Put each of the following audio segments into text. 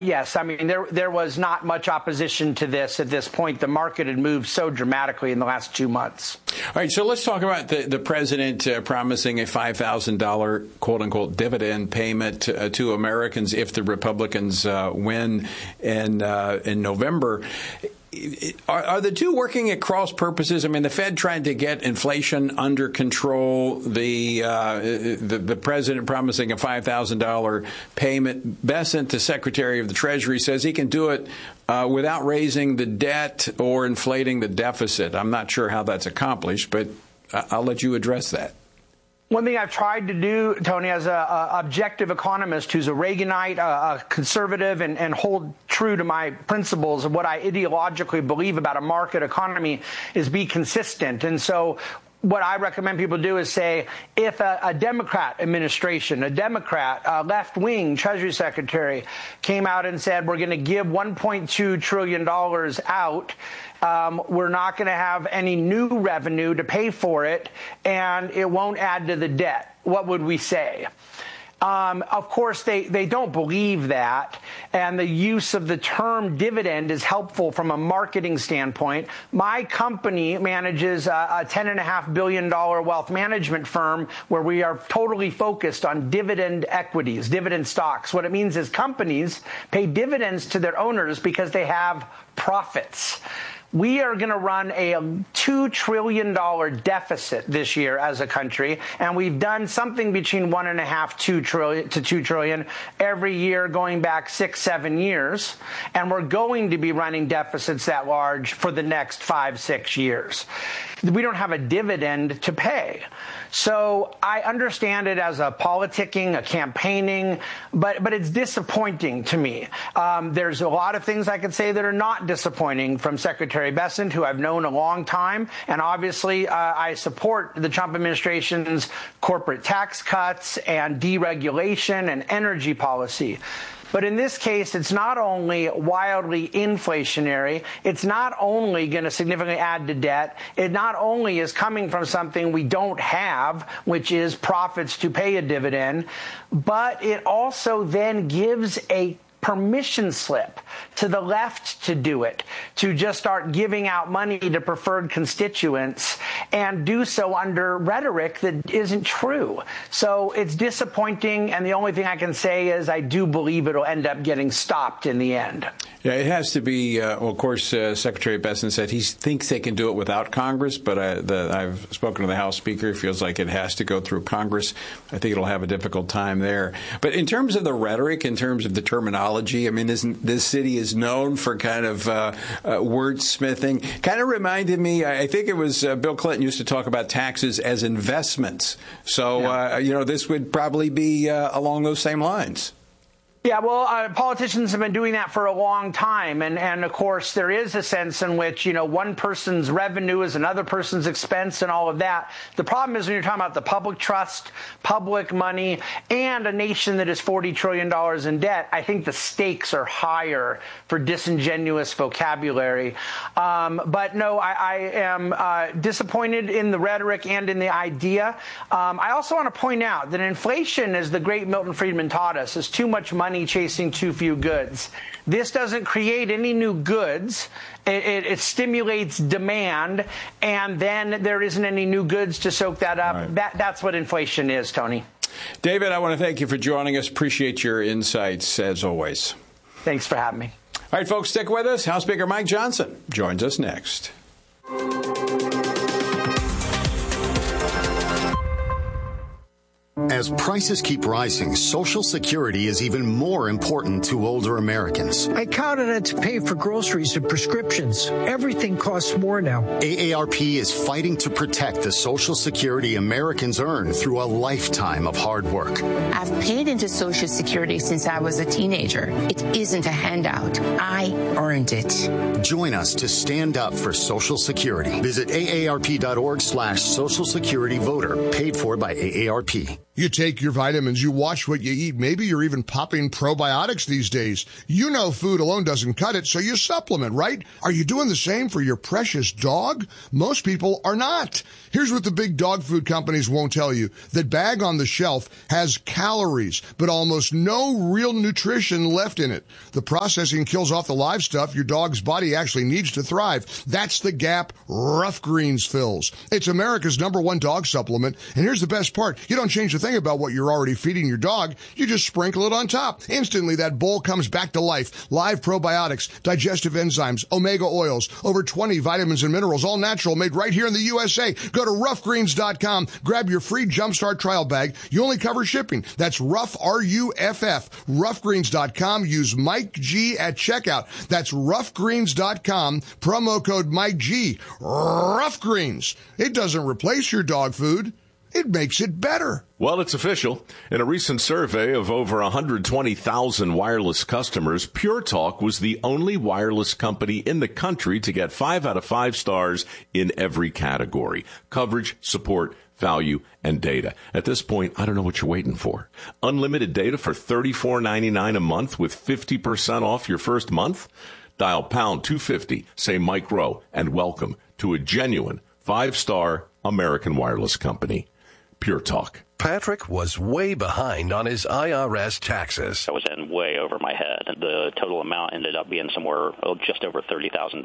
Yes, I mean, there was not much opposition to this at this point. The market had moved so dramatically in the last 2 months. All right, so let's talk about the president promising a $5,000 quote-unquote dividend payment to Americans if the Republicans win in November. Are the two working at cross purposes? I mean, the Fed trying to get inflation under control, the president promising a $5,000 payment. Bessent, the Secretary of the Treasury, says he can do it without raising the debt or inflating the deficit. I'm not sure how that's accomplished, but I'll let you address that. One thing I've tried to do, Tony, as an objective economist who's a Reaganite, a conservative, and hold true to my principles of what I ideologically believe about a market economy, is be consistent. And so what I recommend people do is say, if a Democrat administration, a Democrat left-wing Treasury Secretary came out and said, we're going to give $1.2 trillion out, we're not going to have any new revenue to pay for it, and it won't add to the debt, what would we say? Of course, they don't believe that, and the use of the term dividend is helpful from a marketing standpoint. My company manages a $10.5 billion wealth management firm where we are totally focused on dividend equities, dividend stocks. What it means is companies pay dividends to their owners because they have profits. We are going to run a $2 trillion deficit this year as a country, and we've done something between $1.5 to $2 trillion every year going back 6-7 years, and we're going to be running deficits that large for the next 5-6 years. We don't have a dividend to pay. So I understand it as a politicking, a campaigning, but it's disappointing to me. There's a lot of things I could say that are not disappointing from Secretary Bessent, who I've known a long time, and obviously I support the Trump administration's corporate tax cuts and deregulation and energy policy. But in this case, it's not only wildly inflationary, it's not only going to significantly add to debt, it not only is coming from something we don't have, which is profits to pay a dividend, but it also then gives a permission slip to the left to do it, to just start giving out money to preferred constituents and do so under rhetoric that isn't true. So it's disappointing, and the only thing I can say is I do believe it'll end up getting stopped in the end. Yeah, it has to be, well, of course, Secretary Bessent said he thinks they can do it without Congress, but I've spoken to the House Speaker. He feels like it has to go through Congress. I think it'll have a difficult time there. But in terms of the rhetoric, in terms of the terminology, I mean, this city is known for kind of wordsmithing. Kind of reminded me, I think it was Bill Clinton used to talk about taxes as investments. So, yeah. This would probably be along those same lines. Yeah, well, politicians have been doing that for a long time. And of course, there is a sense in which, one person's revenue is another person's expense and all of that. The problem is when you're talking about the public trust, public money, and a nation that is $40 trillion in debt, I think the stakes are higher for disingenuous vocabulary. But no, I am disappointed in the rhetoric and in the idea. I also want to point out that inflation, as the great Milton Friedman taught us, is too much money chasing too few goods. This doesn't create any new goods. It stimulates demand, and then there isn't any new goods to soak that up. Right. That's what inflation is, Tony. David, I want to thank you for joining us. Appreciate your insights, as always. Thanks for having me. All right, folks, stick with us. House Speaker Mike Johnson joins us next. As prices keep rising, Social Security is even more important to older Americans. I count on it to pay for groceries and prescriptions. Everything costs more now. AARP is fighting to protect the Social Security Americans earn through a lifetime of hard work. I've paid into Social Security since I was a teenager. It isn't a handout. I earned it. Join us to stand up for Social Security. Visit aarp.org/Social Security Voter, paid for by AARP. You take your vitamins, you watch what you eat. Maybe you're even popping probiotics these days. You know food alone doesn't cut it, so you supplement, right? Are you doing the same for your precious dog? Most people are not. Here's what the big dog food companies won't tell you. That bag on the shelf has calories, but almost no real nutrition left in it. The processing kills off the live stuff your dog's body actually needs to thrive. That's the gap Rough Greens fills. It's America's #1 dog supplement, and here's the best part. You don't change a thing about what you're already feeding your dog. You just sprinkle it on top. Instantly, that bowl comes back to life. Live probiotics, digestive enzymes, omega oils, over 20 vitamins and minerals, all natural, made right here in the USA. Go to roughgreens.com. Grab your free Jumpstart trial bag. You only cover shipping. That's Rough, R-U-F-F. Roughgreens.com. Use Mike G at checkout. That's roughgreens.com. Promo code Mike G. Rough Greens. It doesn't replace your dog food. It makes it better. Well, it's official. In a recent survey of over 120,000 wireless customers, Pure Talk was the only wireless company in the country to get 5 out of 5 stars in every category: coverage, support, value, and data. At this point, I don't know what you're waiting for. Unlimited data for $34.99 a month with 50% off your first month? Dial pound 250, say Mike Rowe, and welcome to a genuine 5-star American wireless company. Pure Talk. Patrick was way behind on his IRS taxes. I was in way over my head. The total amount ended up being somewhere just over $30,000.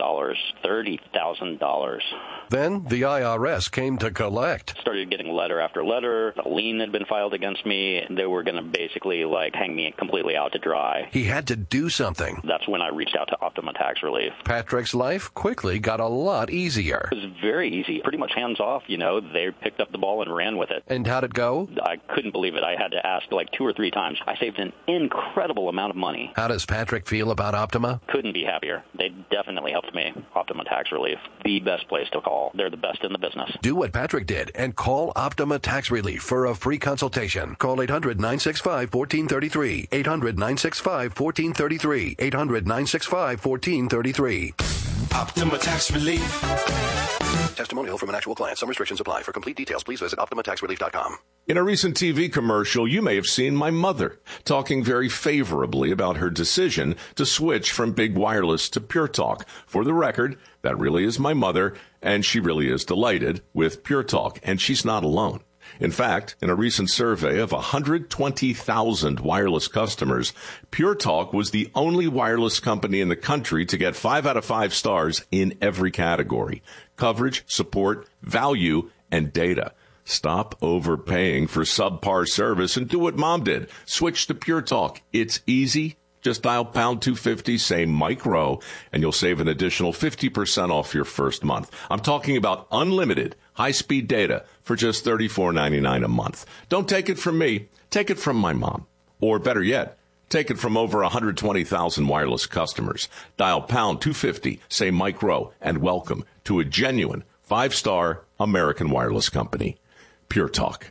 $30,000. Then the IRS came to collect. Started getting letter after letter. A lien had been filed against me. They were going to basically hang me completely out to dry. He had to do something. That's when I reached out to Optima Tax Relief. Patrick's life quickly got a lot easier. It was very easy. Pretty much hands off. They picked up the ball and ran with it. And how'd it go? I couldn't believe it. I had to ask 2 or 3 times. I saved an incredible amount of money. How does Patrick feel about Optima? Couldn't be happier. They definitely helped me. Optima Tax Relief, the best place to call. They're the best in the business. Do what Patrick did and call Optima Tax Relief for a free consultation. Call 800-965-1433. 800-965-1433. 800-965-1433. Optima Tax Relief. Testimonial from an actual client. Some restrictions apply. For complete details, please visit OptimaTaxRelief.com. In a recent TV commercial, you may have seen my mother talking very favorably about her decision to switch from big wireless to Pure Talk. For the record, that really is my mother, and she really is delighted with Pure Talk, and she's not alone. In fact, in a recent survey of 120,000 wireless customers, Pure Talk was the only wireless company in the country to get 5 out of 5 stars in every category: coverage, support, value, and data. Stop overpaying for subpar service and do what Mom did. Switch to Pure Talk. It's easy. Just dial pound 250, say Mike Rowe, and you'll save an additional 50% off your first month. I'm talking about unlimited high-speed data for just $34.99 a month. Don't take it from me. Take it from my mom. Or better yet, take it from over 120,000 wireless customers. Dial pound 250, say Mike Rowe, and welcome to a genuine 5-star American wireless company. Pure Talk.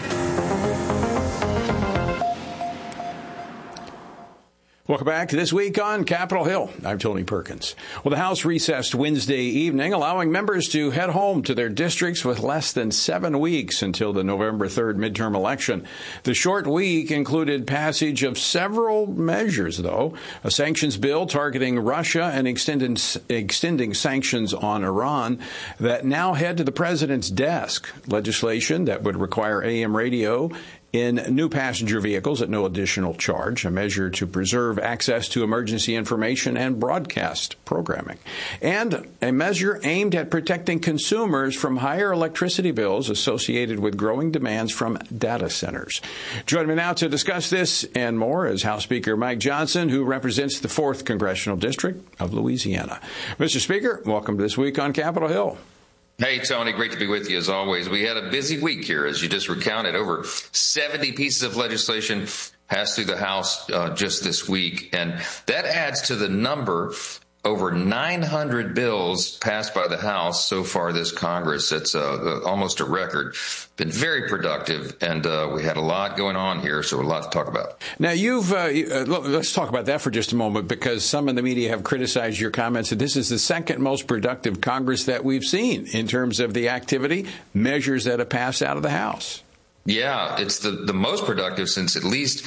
Welcome back to This Week on Capitol Hill. I'm Tony Perkins. Well, the House recessed Wednesday evening, allowing members to head home to their districts with less than 7 weeks until the November 3rd midterm election. The short week included passage of several measures, though. A sanctions bill targeting Russia and extending sanctions on Iran that now head to the president's desk. Legislation that would require AM radio in new passenger vehicles at no additional charge, a measure to preserve access to emergency information and broadcast programming, and a measure aimed at protecting consumers from higher electricity bills associated with growing demands from data centers. Joining me now to discuss this and more is House Speaker Mike Johnson, who represents the 4th Congressional District of Louisiana. Mr. Speaker, welcome to This Week on Capitol Hill. Hey, Tony, great to be with you as always. We had a busy week here, as you just recounted. Over 70 pieces of legislation passed through the House just this week, and that adds to the number. Over 900 bills passed by the House so far this Congress. That's almost a record. Been very productive, and we had a lot going on here, so a lot to talk about. Now, let's talk about that for just a moment, because some in the media have criticized your comments that this is the second most productive Congress that we've seen in terms of the activity, measures that have passed out of the House. Yeah, it's the most productive since at least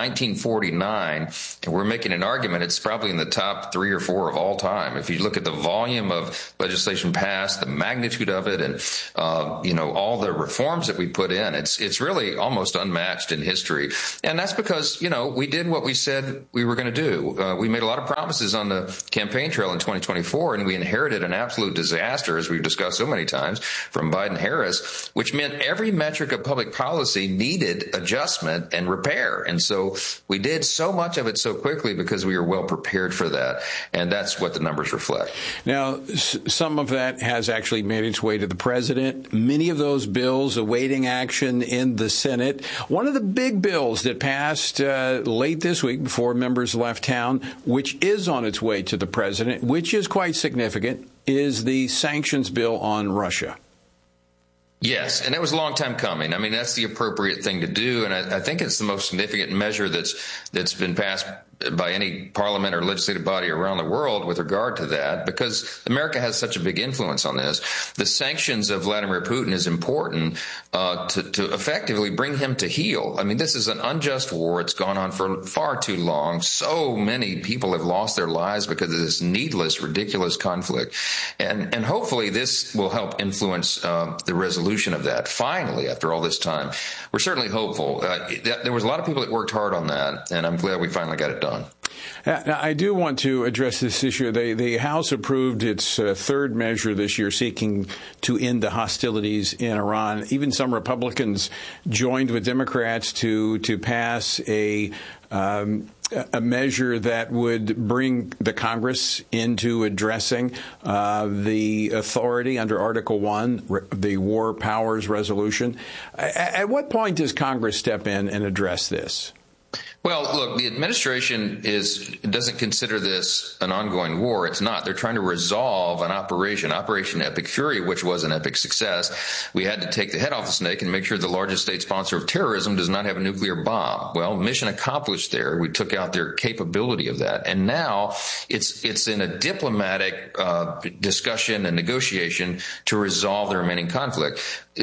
1949. And we're making an argument it's probably in the top 3 or 4 of all time. If you look at the volume of legislation passed, the magnitude of it, and all the reforms that we put in, it's really almost unmatched in history. And that's because we did what we said we were going to do. We made a lot of promises on the campaign trail in 2024, and we inherited an absolute disaster, as we've discussed so many times, from Biden-Harris, which meant every metric of public policy needed adjustment and repair. And so we did so much of it so quickly because we were well prepared for that. And that's what the numbers reflect. Now, some of that has actually made its way to the president. Many of those bills awaiting action in the Senate. One of the big bills that passed late this week before members left town, which is on its way to the president, which is quite significant, is the sanctions bill on Russia. Yes, and it was a long time coming. I mean, that's the appropriate thing to do, and I think it's the most significant measure that's been passed by any parliament or legislative body around the world with regard to that, because America has such a big influence on this. The sanctions of Vladimir Putin is important to effectively bring him to heel. I mean, this is an unjust war. It's gone on for far too long. So many people have lost their lives because of this needless, ridiculous conflict. And hopefully this will help influence the resolution of that. Finally, after all this time, we're certainly hopeful. There was a lot of people that worked hard on that, and I'm glad we finally got it done. Now, I do want to address this issue. The House approved its third measure this year seeking to end the hostilities in Iran. Even some Republicans joined with Democrats to pass a measure that would bring the Congress into addressing the authority under Article 1, the War Powers Resolution. At what point does Congress step in and address this? Well, look, the administration doesn't consider this an ongoing war. It's not. They're trying to resolve an Operation Epic Fury, which was an epic success. We had to take the head off the snake and make sure the largest state sponsor of terrorism does not have a nuclear bomb. Well, mission accomplished there. We took out their capability of that. And now it's in a diplomatic discussion and negotiation to resolve the remaining conflict.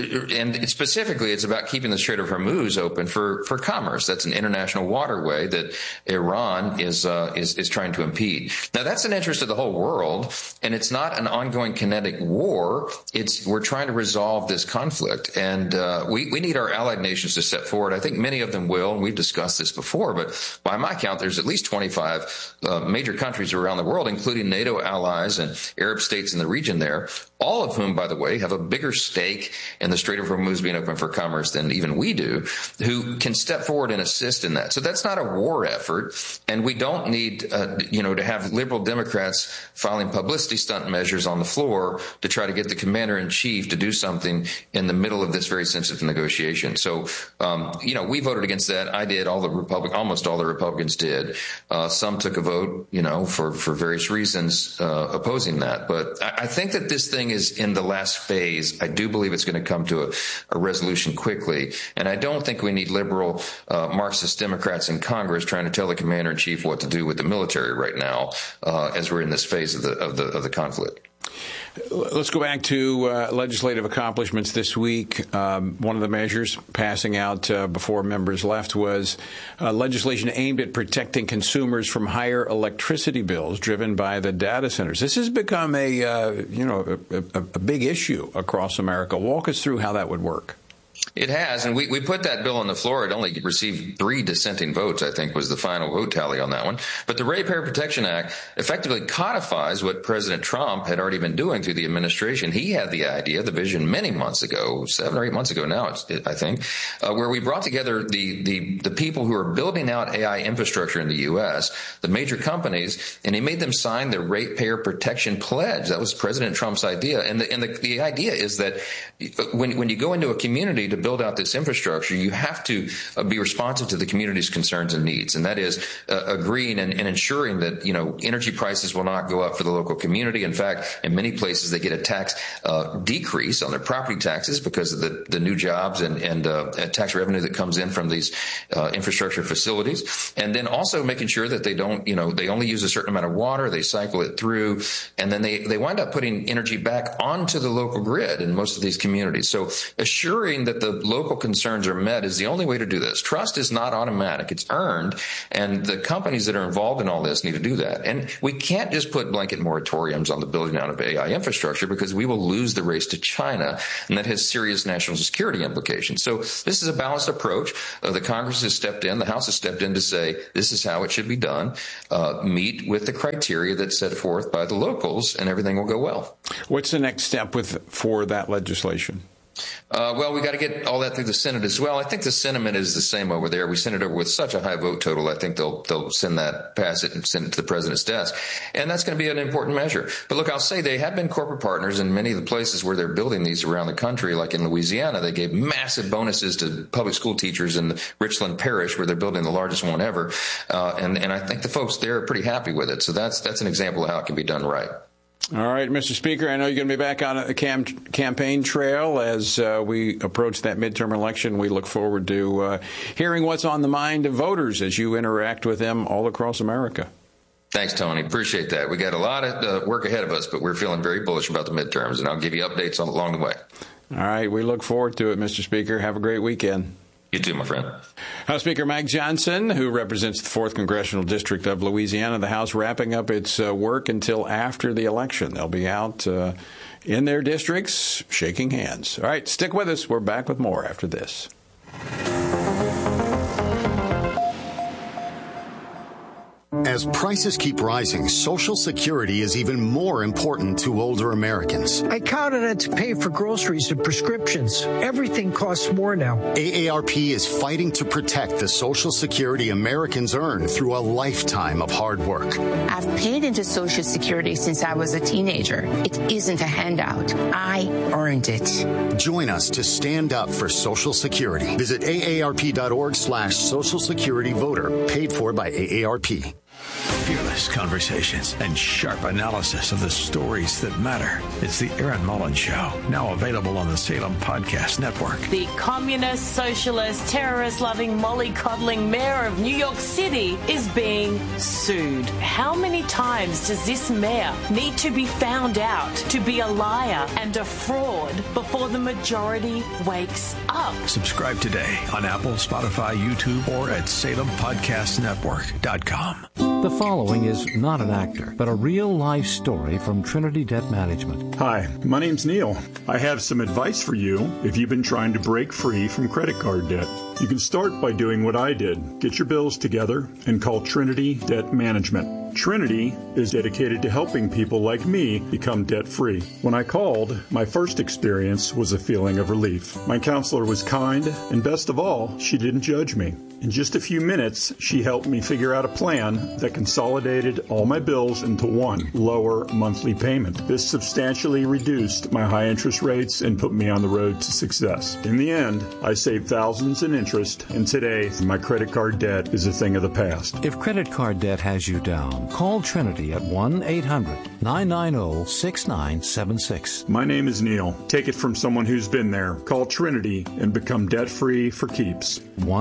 And specifically, it's about keeping the Strait of Hormuz open for commerce. That's an international waterway that Iran is trying to impede. Now, that's an interest of the whole world, and it's not an ongoing kinetic war. We're trying to resolve this conflict, and we need our allied nations to step forward. I think many of them will, and we've discussed this before, but by my count, there's at least 25 major countries around the world, including NATO allies and Arab states in the region there, all of whom, by the way, have a bigger stake in the Strait of Hormuz being open for commerce than even we do, who can step forward and assist in that. So that's not a war effort, and we don't need, to have liberal Democrats filing publicity stunt measures on the floor to try to get the commander-in-chief to do something in the middle of this very sensitive negotiation. So, we voted against that. I did. Almost all the Republicans did. Some took a vote, for various reasons opposing that. But I think that this thing is in the last phase. I do believe it's going to come to a resolution quickly, and I don't think we need liberal Marxist Democrats in Congress trying to tell the commander-in-chief what to do with the military right now as we're in this phase of the conflict. Let's go back to legislative accomplishments this week. One of the measures passing out before members left was legislation aimed at protecting consumers from higher electricity bills driven by the data centers. This has become a big issue across America. Walk us through how that would work. It has, and we put that bill on the floor. It only received 3 dissenting votes, I think, was the final vote tally on that one. But the Ratepayer Protection Act effectively codifies what President Trump had already been doing through the administration. He had the idea, the vision, many months ago, 7 or 8 months ago now, I think, where we brought together the people who are building out AI infrastructure in the U.S., the major companies, and he made them sign the Ratepayer Protection Pledge. That was President Trump's idea. And the idea is that when you go into a community to build out this infrastructure, you have to be responsive to the community's concerns and needs. And that is agreeing and ensuring that, energy prices will not go up for the local community. In fact, in many places, they get a tax decrease on their property taxes because of the new jobs and tax revenue that comes in from these infrastructure facilities. And then also making sure that they don't, they only use a certain amount of water, they cycle it through, and then they wind up putting energy back onto the local grid in most of these communities. So assuring that the the local concerns are met is the only way to do this. Trust is not automatic. It's earned, and the companies that are involved in all this need to do that. And we can't just put blanket moratoriums on the building out of AI infrastructure because we will lose the race to China, and that has serious national security implications. So this is a balanced approach. The Congress has stepped in, the House has stepped in to say this is how it should be done. Meet with the criteria that's set forth by the locals, and everything will go well. What's the next step for that legislation? Well, we got to get all that through the Senate as well. I think the sentiment is the same over there. We sent it over with such a high vote total. I think they'll pass it and send it to the president's desk. And that's going to be an important measure. But look, I'll say they have been corporate partners in many of the places where they're building these around the country. Like in Louisiana, they gave massive bonuses to public school teachers in Richland Parish, where they're building the largest one ever. And I think the folks there are pretty happy with it. So that's an example of how it can be done right. All right, Mr. Speaker, I know you're going to be back on the campaign trail as we approach that midterm election. We look forward to hearing what's on the mind of voters as you interact with them all across America. Thanks, Tony. Appreciate that. We got a lot of work ahead of us, but we're feeling very bullish about the midterms, and I'll give you updates along the way. All right, we look forward to it, Mr. Speaker. Have a great weekend. You too, my friend. House Speaker Mike Johnson, who represents the 4th Congressional District of Louisiana, the House wrapping up its work until after the election. They'll be out in their districts shaking hands. All right, stick with us. We're back with more after this. As prices keep rising, Social Security is even more important to older Americans. I count on it to pay for groceries and prescriptions. Everything costs more now. AARP is fighting to protect the Social Security Americans earn through a lifetime of hard work. I've paid into Social Security since I was a teenager. It isn't a handout. I earned it. Join us to stand up for Social Security. Visit aarp.org/Social Security Voter, paid for by AARP. Fearless conversations and sharp analysis of the stories that matter. It's the Erin Mullins Show, now available on the Salem Podcast Network. The communist, socialist, terrorist-loving, mollycoddling mayor of New York City is being sued. How many times does this mayor need to be found out to be a liar and a fraud before the majority wakes up? Subscribe today on Apple, Spotify, YouTube, or at SalemPodcastNetwork.com. The following is not an actor, but a real-life story from Trinity Debt Management. Hi, my name's Neil. I have some advice for you if you've been trying to break free from credit card debt. You can start by doing what I did. Get your bills together and call Trinity Debt Management. Trinity is dedicated to helping people like me become debt-free. When I called, my first experience was a feeling of relief. My counselor was kind, and best of all, she didn't judge me. In just a few minutes, she helped me figure out a plan that consolidated all my bills into one lower monthly payment. This substantially reduced my high interest rates and put me on the road to success. In the end, I saved thousands in interest, and today, my credit card debt is a thing of the past. If credit card debt has you down, call Trinity at 1-800-990-6976. My name is Neil. Take it from someone who's been there. Call Trinity and become debt-free for keeps.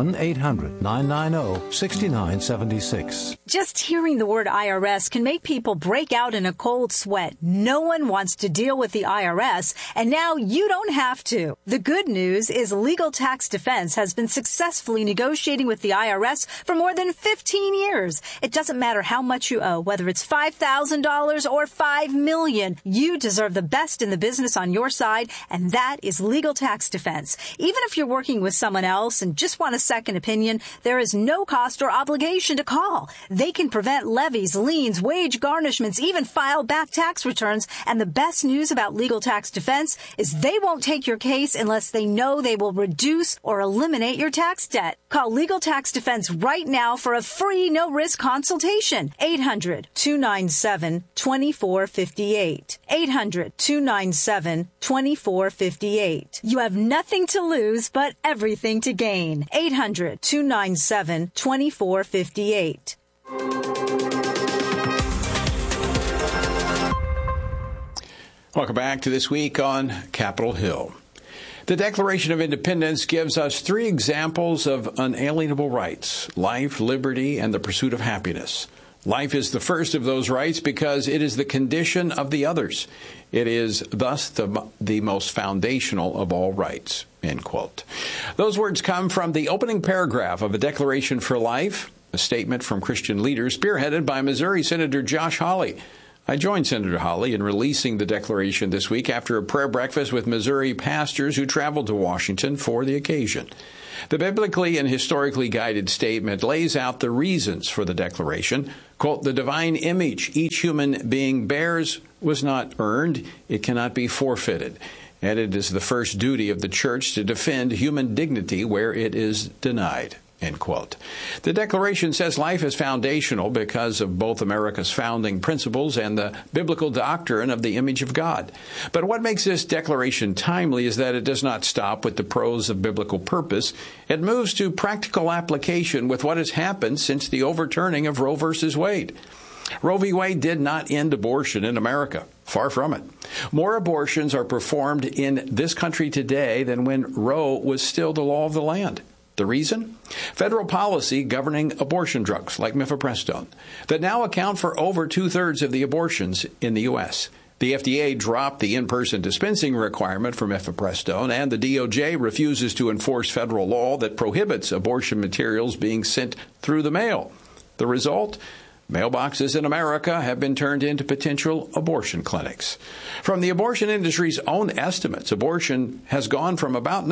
1-800-990-6976. Just hearing the word IRS can make people break out in a cold sweat. No one wants to deal with the IRS, and now you don't have to. The good news is Legal Tax Defense has been successfully negotiating with the IRS for more than 15 years. It doesn't matter how much you owe, whether it's $5,000 or $5 million. You deserve the best in the business on your side, and that is Legal Tax Defense. Even if you're working with someone else and just want a second opinion, there is no cost or obligation to call. They can prevent levies, liens, wage garnishments, even file back tax returns. And the best news about Legal Tax Defense is they won't take your case unless they know they will reduce or eliminate your tax debt. Call Legal Tax Defense right now for a free, no-risk consultation. 800-297-2458. 800-297-2458. You have nothing to lose but everything to gain. 800-297-2458. Welcome back to This Week on Capitol Hill. The Declaration of Independence gives us 3 examples of unalienable rights: life, liberty, and the pursuit of happiness. Life is the first of those rights because it is the condition of the others. It is thus the most foundational of all rights, end quote. Those words come from the opening paragraph of a Declaration for Life, a statement from Christian leaders spearheaded by Missouri Senator Josh Hawley. I joined Senator Hawley in releasing the declaration this week after a prayer breakfast with Missouri pastors who traveled to Washington for the occasion. The biblically and historically guided statement lays out the reasons for the declaration. Quote, the divine image each human being bears was not earned. It cannot be forfeited. And it is the first duty of the church to defend human dignity where it is denied. End quote. The Declaration says life is foundational because of both America's founding principles and the biblical doctrine of the image of God. But what makes this declaration timely is that it does not stop with the prose of biblical purpose. It moves to practical application with what has happened since the overturning of Roe v. Wade. Roe v. Wade did not end abortion in America. Far from it. More abortions are performed in this country today than when Roe was still the law of the land. The reason? Federal policy governing abortion drugs like mifepristone that now account for over 2/3 of the abortions in the U.S. The FDA dropped the in-person dispensing requirement for mifepristone, and the DOJ refuses to enforce federal law that prohibits abortion materials being sent through the mail. The result? Mailboxes in America have been turned into potential abortion clinics. From the abortion industry's own estimates, abortion has gone from about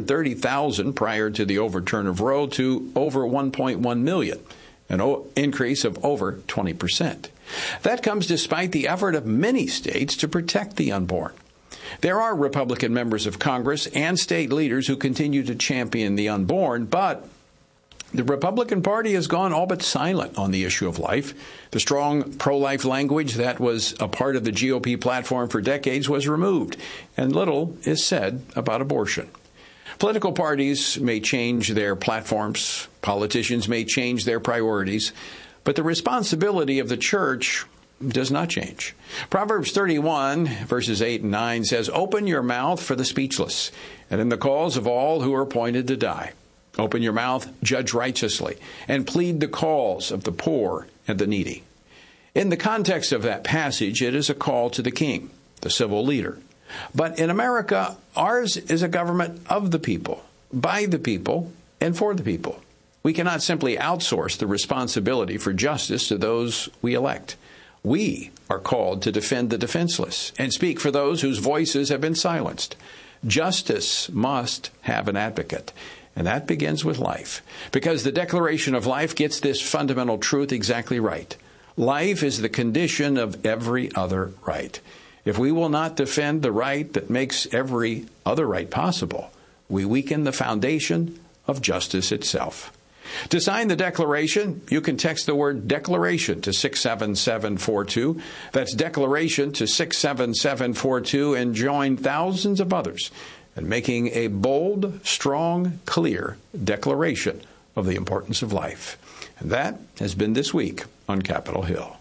930,000 prior to the overturn of Roe to over 1.1 million, an increase of over 20%. That comes despite the effort of many states to protect the unborn. There are Republican members of Congress and state leaders who continue to champion the unborn, but the Republican Party has gone all but silent on the issue of life. The strong pro-life language that was a part of the GOP platform for decades was removed, and little is said about abortion. Political parties may change their platforms, politicians may change their priorities, but the responsibility of the church does not change. Proverbs 31, verses 8 and 9 says, open your mouth for the speechless, and in the cause of all who are appointed to die. Open your mouth, judge righteously, and plead the cause of the poor and the needy. In the context of that passage, it is a call to the king, the civil leader. But in America, ours is a government of the people, by the people, and for the people. We cannot simply outsource the responsibility for justice to those we elect. We are called to defend the defenseless and speak for those whose voices have been silenced. Justice must have an advocate. And that begins with life, because the Declaration of Life gets this fundamental truth exactly right. Life is the condition of every other right. If we will not defend the right that makes every other right possible, we weaken the foundation of justice itself. To sign the Declaration, you can text the word Declaration to 67742. That's Declaration to 67742 and join thousands of others and making a bold, strong, clear declaration of the importance of life. And that has been This Week on Capitol Hill.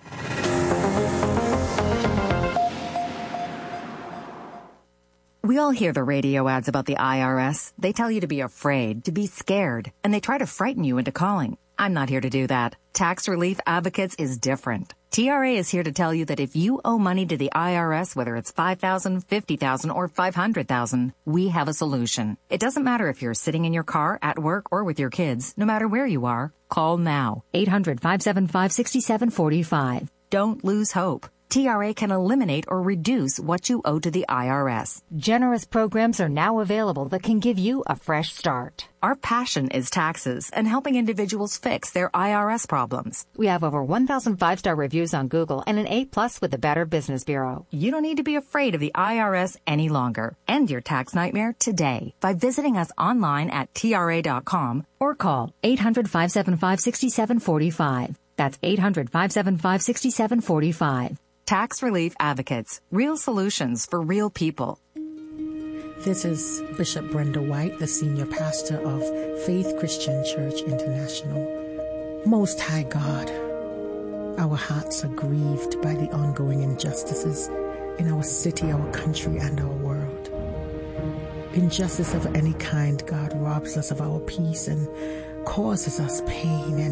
We all hear the radio ads about the IRS. They tell you to be afraid, to be scared, and they try to frighten you into calling. I'm not here to do that. Tax Relief Advocates is different. TRA is here to tell you that if you owe money to the IRS, whether it's $5,000, $50,000, or $500,000, we have a solution. It doesn't matter if you're sitting in your car, at work, or with your kids. No matter where you are, call now. 800-575-6745. Don't lose hope. TRA can eliminate or reduce what you owe to the IRS. Generous programs are now available that can give you a fresh start. Our passion is taxes and helping individuals fix their IRS problems. We have over 1,000 5-star reviews on Google and an A+ with the Better Business Bureau. You don't need to be afraid of the IRS any longer. End your tax nightmare today by visiting us online at TRA.com or call 800-575-6745. That's 800-575-6745. Tax Relief Advocates, real solutions for real people. This is Bishop Brenda White, the senior pastor of Faith Christian Church International. Most High God, our hearts are grieved by the ongoing injustices in our city, our country, and our world. Injustice of any kind, God, robs us of our peace and causes us pain and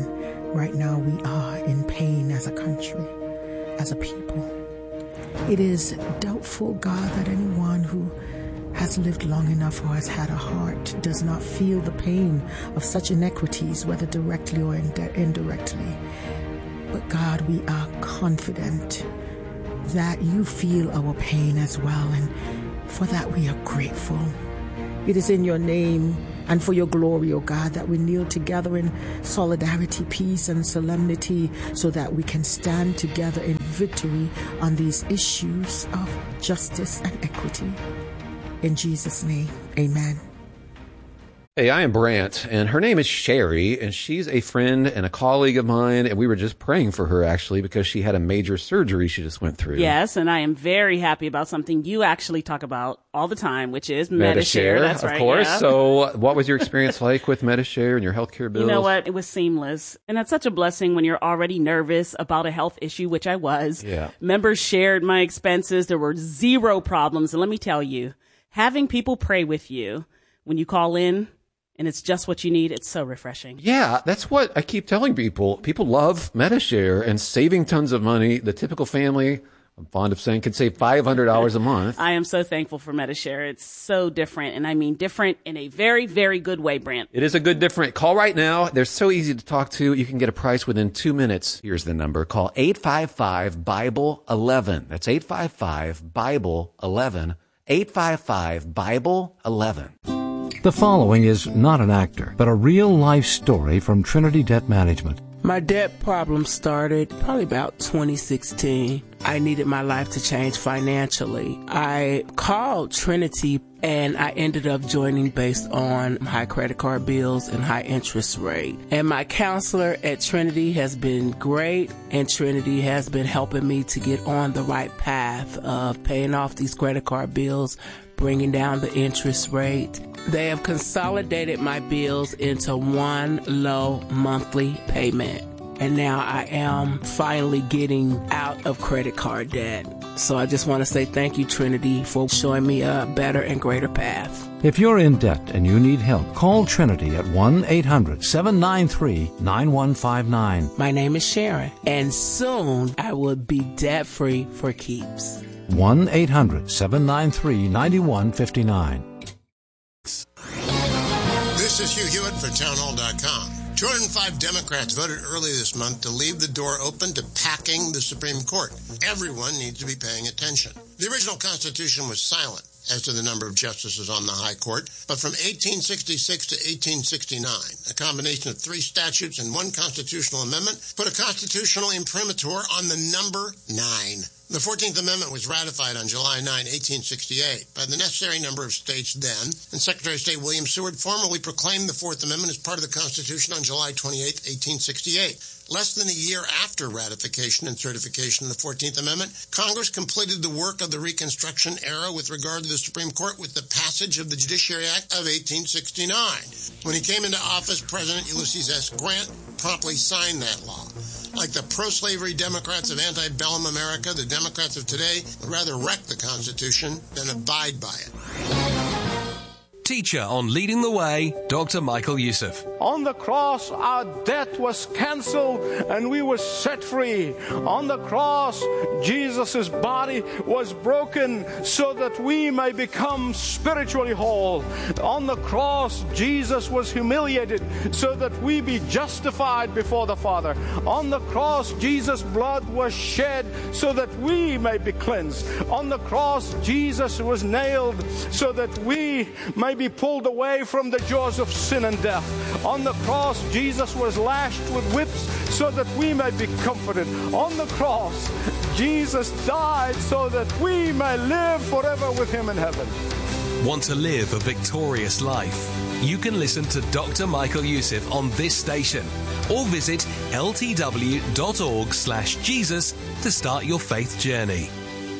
right now we are in pain as a country, as a people. It is doubtful, God, that anyone who has lived long enough or has had a heart does not feel the pain of such inequities, whether directly or indirectly. But God, we are confident that you feel our pain as well, and for that we are grateful. It is in your name and for your glory, O God, that we kneel together in solidarity, peace, and solemnity so that we can stand together in victory on these issues of justice and equity. In Jesus' name, amen. Hey, I am Brant, and her name is Sherry, and she's a friend and a colleague of mine, and we were just praying for her, actually, because she had a major surgery she just went through. Yes, and I am very happy about something you actually talk about all the time, which is Medi-Share. That's right, of course. Yeah. So what was your experience like with Medi-Share and your healthcare bills? You know what? It was seamless. And that's such a blessing when you're already nervous about a health issue, which I was. Yeah. Members shared my expenses. There were zero problems. And let me tell you, having people pray with you when you call in, and it's just what you need, it's so refreshing. Yeah, that's what I keep telling people. People love Medi-Share and saving tons of money. The typical family, I'm fond of saying, can save $500 a month. I am so thankful for Medi-Share. It's so different, and I mean different in a very, very good way, Brant. It is a good different. Call right now. They're so easy to talk to. You can get a price within 2 minutes. Here's the number. Call 855-BIBLE-11. That's 855-BIBLE-11. 855-BIBLE-11. The following is not an actor, but a real-life story from Trinity Debt Management. My debt problem started probably about 2016. I needed my life to change financially. I called Trinity and I ended up joining based on high credit card bills and high interest rate. And my counselor at Trinity has been great, and Trinity has been helping me to get on the right path of paying off these credit card bills, bringing down the interest rate. They have consolidated my bills into one low monthly payment. And now I am finally getting out of credit card debt. So I just want to say thank you, Trinity, for showing me a better and greater path. If you're in debt and you need help, call Trinity at 1-800-793-9159. My name is Sharon, and soon I will be debt-free for keeps. 1-800-793-9159. This is Hugh Hewitt for townhall.com. 205 Democrats voted early this month to leave the door open to packing the Supreme Court. Everyone needs to be paying attention. The original Constitution was silent as to the number of justices on the High Court, but from 1866 to 1869, a combination of 3 statutes and 1 constitutional amendment put a constitutional imprimatur on the number 9. The 14th Amendment was ratified on July 9, 1868 by the necessary number of states then, and Secretary of State William Seward formally proclaimed the 4th Amendment as part of the Constitution on July 28, 1868. Less than a year after ratification and certification of the 14th Amendment, Congress completed the work of the Reconstruction era with regard to the Supreme Court with the passage of the Judiciary Act of 1869. When he came into office, President Ulysses S. Grant promptly signed that law. Like the pro-slavery Democrats of antebellum America, the Democrats of today would rather wreck the Constitution than abide by it. Teacher on Leading the Way, Dr. Michael Youssef. On the cross, our debt was canceled and we were set free. On the cross, Jesus' body was broken so that we may become spiritually whole. On the cross, Jesus was humiliated so that we be justified before the Father. On the cross, Jesus' blood was shed so that we may be cleansed. On the cross, Jesus was nailed so that we may be pulled away from the jaws of sin and death. On the cross, Jesus was lashed with whips so that we may be comforted. On the cross, Jesus died so that we may live forever with him in heaven. Want to live a victorious life? You can listen to Dr. Michael Youssef on this station or visit ltw.org/Jesus to start your faith journey.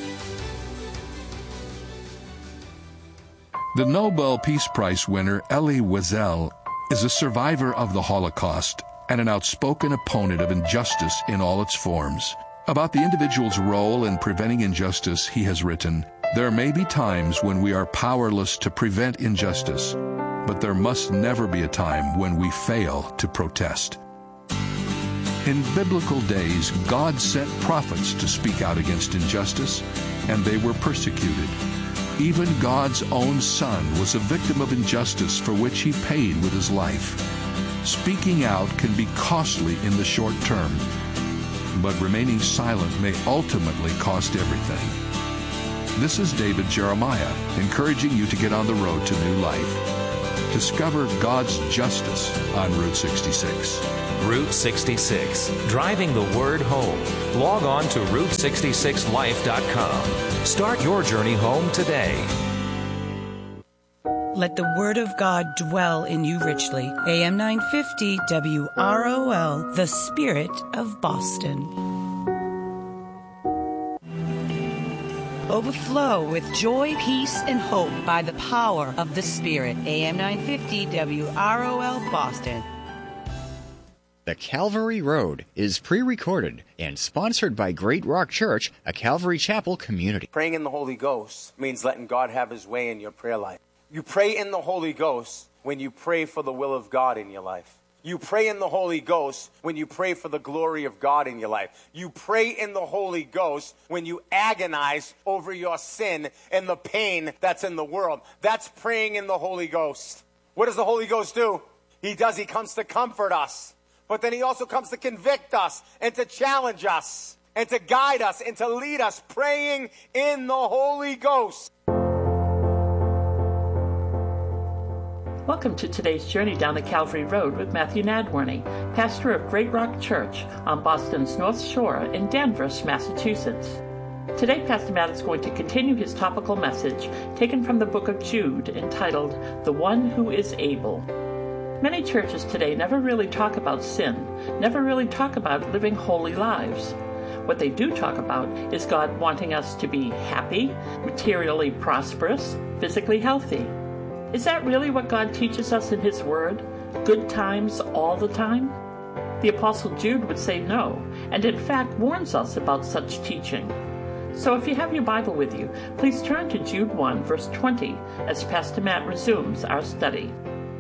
The Nobel Peace Prize winner Elie Wiesel is a survivor of the Holocaust and an outspoken opponent of injustice in all its forms. About the individual's role in preventing injustice, he has written, "There may be times when we are powerless to prevent injustice, but there must never be a time when we fail to protest." In biblical days, God sent prophets to speak out against injustice, and they were persecuted. Even God's own Son was a victim of injustice for which he paid with his life. Speaking out can be costly in the short term, but remaining silent may ultimately cost everything. This is David Jeremiah, encouraging you to get on the road to new life. Discover God's justice on Route 66. Route 66, driving the word home. Log on to Route66Life.com. Start your journey home today. Let the word of God dwell in you richly. AM 950 WROL, the Spirit of Boston. Overflow with joy, peace, and hope by the power of the Spirit. AM 950 WROL, Boston. The Calvary Road is pre-recorded and sponsored by Great Rock Church, a Calvary Chapel community. Praying in the Holy Ghost means letting God have his way in your prayer life. You pray in the Holy Ghost when you pray for the will of God in your life. You pray in the Holy Ghost when you pray for the glory of God in your life. You pray in the Holy Ghost when you agonize over your sin and the pain that's in the world. That's praying in the Holy Ghost. What does the Holy Ghost do? He comes to comfort us. But then he also comes to convict us and to challenge us and to guide us and to lead us, praying in the Holy Ghost. Welcome to today's journey down the Calvary Road with Matthew Nadworny, pastor of Great Rock Church on Boston's North Shore in Danvers, Massachusetts. Today, Pastor Matt is going to continue his topical message taken from the book of Jude entitled, The One Who is Able. Many churches today never really talk about sin, never really talk about living holy lives. What they do talk about is God wanting us to be happy, materially prosperous, physically healthy. Is that really what God teaches us in His Word? Good times all the time? The Apostle Jude would say no, and in fact warns us about such teaching. So if you have your Bible with you, please turn to Jude 1, verse 20, as Pastor Matt resumes our study.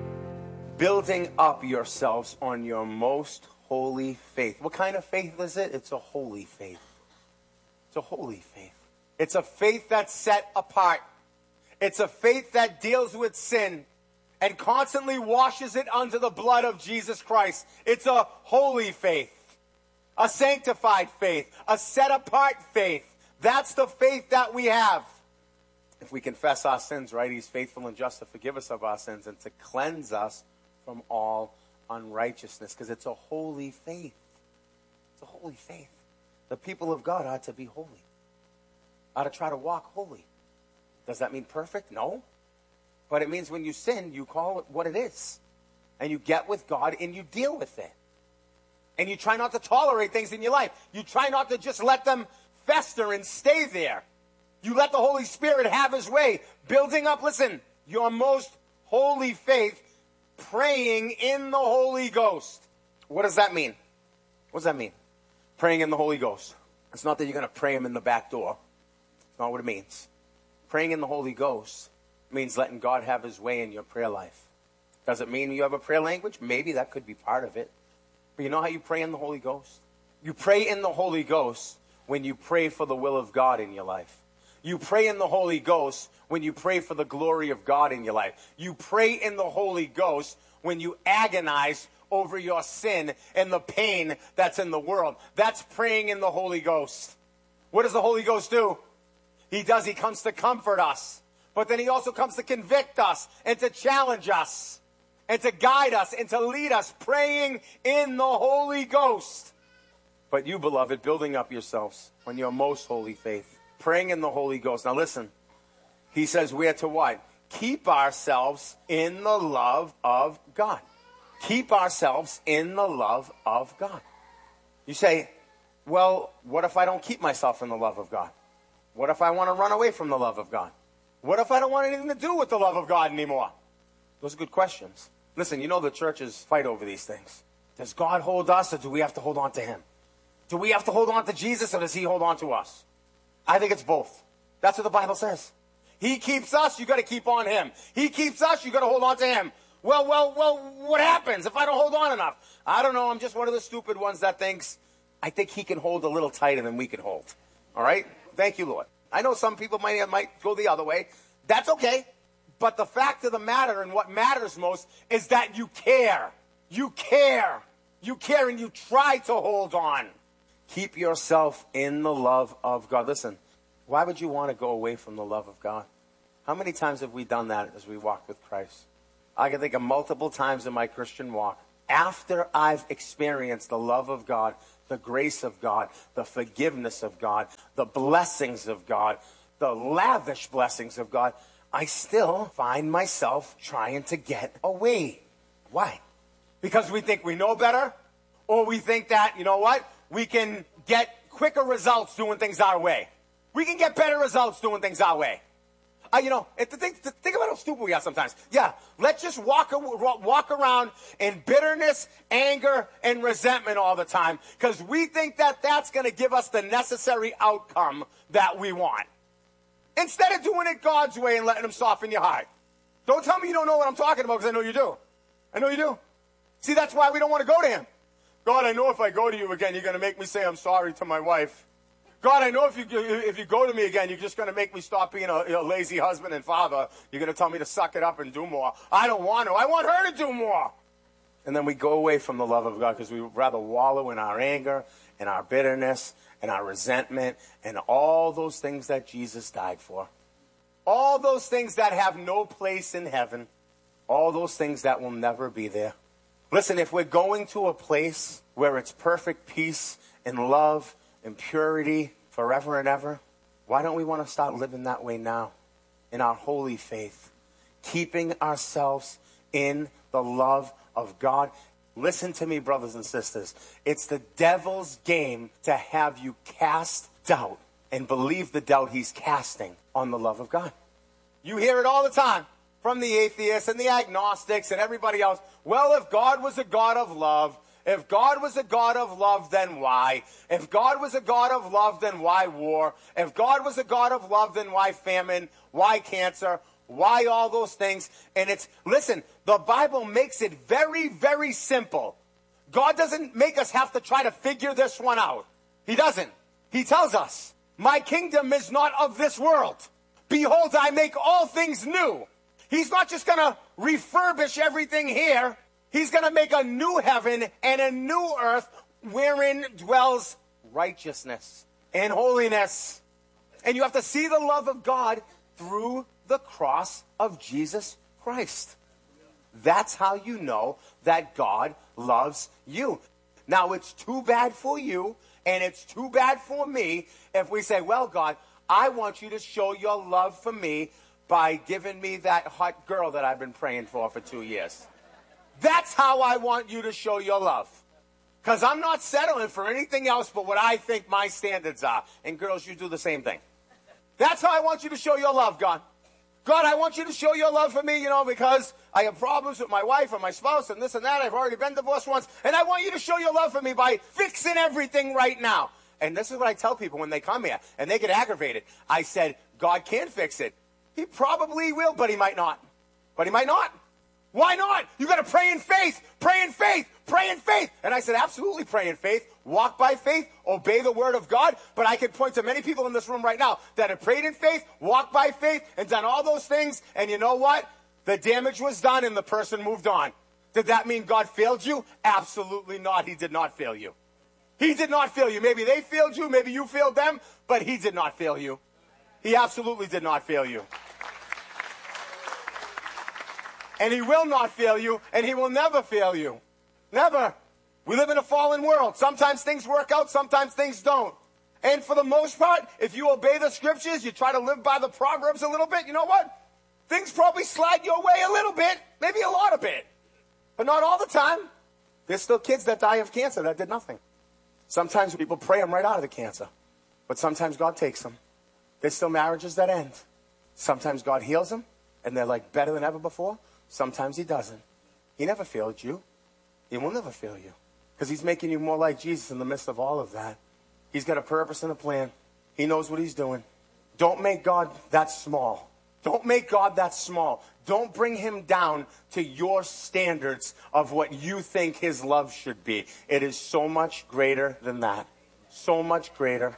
Building up yourselves on your most holy faith. What kind of faith is it? It's a holy faith. It's a holy faith. It's a faith that's set apart. It's a faith that deals with sin and constantly washes it under the blood of Jesus Christ. It's a holy faith, a sanctified faith, a set apart faith. That's the faith that we have. If we confess our sins, right, He's faithful and just to forgive us of our sins and to cleanse us from all unrighteousness, because it's a holy faith. It's a holy faith. The people of God ought to be holy, ought to try to walk holy. Does that mean perfect? No. But it means when you sin, you call it what it is. And you get with God and you deal with it. And you try not to tolerate things in your life. You try not to just let them fester and stay there. You let the Holy Spirit have His way, building up, listen, your most holy faith, praying in the Holy Ghost. What does that mean? What does that mean? Praying in the Holy Ghost. It's not that you're going to pray Him in the back door. It's not what it means. Praying in the Holy Ghost means letting God have His way in your prayer life. Does it mean you have a prayer language? Maybe that could be part of it. But you know how you pray in the Holy Ghost? You pray in the Holy Ghost when you pray for the will of God in your life. You pray in the Holy Ghost when you pray for the glory of God in your life. You pray in the Holy Ghost when you agonize over your sin and the pain that's in the world. That's praying in the Holy Ghost. What does the Holy Ghost do? He comes to comfort us. But then He also comes to convict us and to challenge us and to guide us and to lead us, praying in the Holy Ghost. But you, beloved, building up yourselves on your most holy faith, praying in the Holy Ghost. Now listen, he says we're to what? Keep ourselves in the love of God. Keep ourselves in the love of God. You say, well, what if I don't keep myself in the love of God? What if I want to run away from the love of God? What if I don't want anything to do with the love of God anymore? Those are good questions. Listen, you know the churches fight over these things. Does God hold us, or do we have to hold on to Him? Do we have to hold on to Jesus, or does He hold on to us? I think it's both. That's what the Bible says. He keeps us, you got to keep on Him. He keeps us, you got to hold on to Him. Well, what happens if I don't hold on enough? I don't know. I'm just one of the stupid ones that thinks, I think he can hold a little tighter than we can hold. All right? Thank you, Lord. I know some people might go the other way. That's okay. But the fact of the matter and what matters most is that you care. You care. You care and you try to hold on. Keep yourself in the love of God. Listen, why would you want to go away from the love of God? How many times have we done that as we walk with Christ? I can think of multiple times in my Christian walk. After I've experienced the love of God, the grace of God, the forgiveness of God, the blessings of God, the lavish blessings of God, I still find myself trying to get away. Why? Because we think we know better, or we think that, you know what, we can get quicker results doing things our way. We can get better results doing things our way. Think about how stupid we are sometimes. Yeah, let's just walk around in bitterness, anger, and resentment all the time because we think that that's going to give us the necessary outcome that we want. Instead of doing it God's way and letting him soften your heart. Don't tell me you don't know what I'm talking about because I know you do. I know you do. See, that's why we don't want to go to him. God, I know if I go to you again, you're going to make me say I'm sorry to my wife. God, I know if you go to me again, you're just going to make me stop being a lazy husband and father. You're going to tell me to suck it up and do more. I don't want to. I want her to do more. And then we go away from the love of God because we would rather wallow in our anger and our bitterness and our resentment and all those things that Jesus died for. All those things that have no place in heaven. All those things that will never be there. Listen, if we're going to a place where it's perfect peace and love and purity forever and ever, why don't we want to start living that way now in our holy faith, keeping ourselves in the love of God? Listen to me, brothers and sisters. It's the devil's game to have you cast doubt and believe the doubt he's casting on the love of God. You hear it all the time from the atheists and the agnostics and everybody else. Well, if God was a God of love, if God was a God of love, then why? If God was a God of love, then why war? If God was a God of love, then why famine? Why cancer? Why all those things? And listen, the Bible makes it very, very simple. God doesn't make us have to try to figure this one out. He doesn't. He tells us, my kingdom is not of this world. Behold, I make all things new. He's not just going to refurbish everything here. He's going to make a new heaven and a new earth wherein dwells righteousness and holiness. And you have to see the love of God through the cross of Jesus Christ. That's how you know that God loves you. Now, it's too bad for you and it's too bad for me if we say, well, God, I want you to show your love for me by giving me that hot girl that I've been praying for 2 years. That's how I want you to show your love. Because I'm not settling for anything else but what I think my standards are. And girls, you do the same thing. That's how I want you to show your love, God. God, I want you to show your love for me, because I have problems with my wife or my spouse and this and that. I've already been divorced once. And I want you to show your love for me by fixing everything right now. And this is what I tell people when they come here and they get aggravated. I said, God can fix it. He probably will, but he might not. But he might not. Why not? You got to pray in faith, pray in faith, pray in faith. And I said, absolutely pray in faith, walk by faith, obey the word of God. But I can point to many people in this room right now that have prayed in faith, walked by faith, and done all those things. And you know what? The damage was done and the person moved on. Did that mean God failed you? Absolutely not. He did not fail you. He did not fail you. Maybe they failed you, maybe you failed them, but he did not fail you. He absolutely did not fail you. And he will not fail you, and he will never fail you. Never. We live in a fallen world. Sometimes things work out, sometimes things don't. And for the most part, if you obey the scriptures, you try to live by the Proverbs a little bit, you know what? Things probably slide your way a little bit, maybe a lot of bit. But not all the time. There's still kids that die of cancer that did nothing. Sometimes people pray them right out of the cancer. But sometimes God takes them. There's still marriages that end. Sometimes God heals them, and they're like better than ever before. Sometimes he doesn't. He never failed you. He will never fail you. Because he's making you more like Jesus in the midst of all of that. He's got a purpose and a plan. He knows what he's doing. Don't make God that small. Don't make God that small. Don't bring him down to your standards of what you think his love should be. It is so much greater than that. So much greater.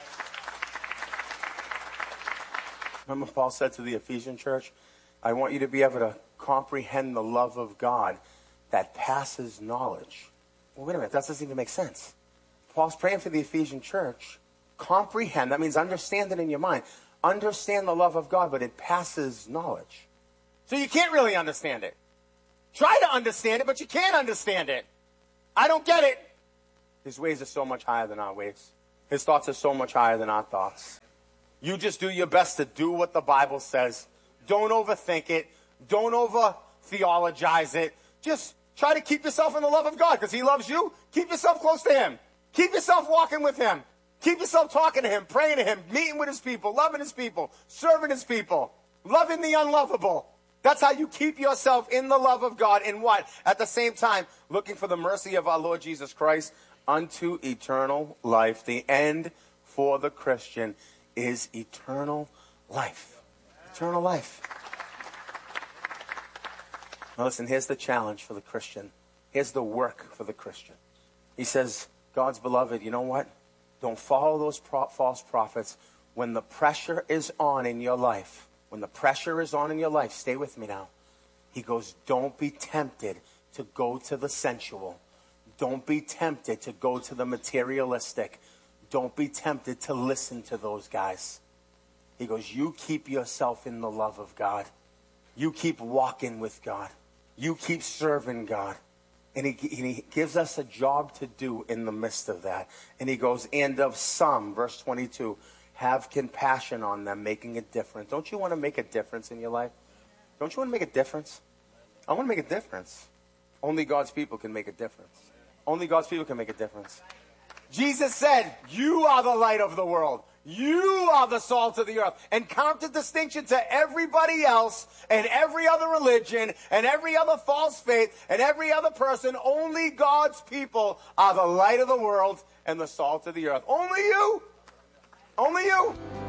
Remember Paul said to the Ephesian church, I want you to be able to comprehend the love of God that passes knowledge. Well, wait a minute, that doesn't even make sense. Paul's praying for the Ephesian church. Comprehend, that means understand it in your mind. Understand the love of God, but it passes knowledge. So you can't really understand it. Try to understand it, but you can't understand it. I don't get it. His ways are so much higher than our ways. His thoughts are so much higher than our thoughts. You just do your best to do what the Bible says. Don't overthink it. Don't over-theologize it. Just try to keep yourself in the love of God because he loves you. Keep yourself close to him. Keep yourself walking with him. Keep yourself talking to him, praying to him, meeting with his people, loving his people, serving his people, loving the unlovable. That's how you keep yourself in the love of God. And what? At the same time, looking for the mercy of our Lord Jesus Christ unto eternal life. The end for the Christian is eternal life. Eternal life. Now listen, here's the challenge for the Christian. Here's the work for the Christian. He says, God's beloved, you know what? Don't follow those false prophets. When the pressure is on in your life, stay with me now. He goes, don't be tempted to go to the sensual. Don't be tempted to go to the materialistic. Don't be tempted to listen to those guys. He goes, you keep yourself in the love of God. You keep walking with God. You keep serving God. And he gives us a job to do in the midst of that. And he goes, and of some, verse 22, have compassion on them, making a difference. Don't you want to make a difference in your life? Don't you want to make a difference? I want to make a difference. Only God's people can make a difference. Only God's people can make a difference. Jesus said, you are the light of the world. You are the salt of the earth. And counter-distinction to everybody else and every other religion and every other false faith and every other person, only God's people are the light of the world and the salt of the earth. Only you. Only you.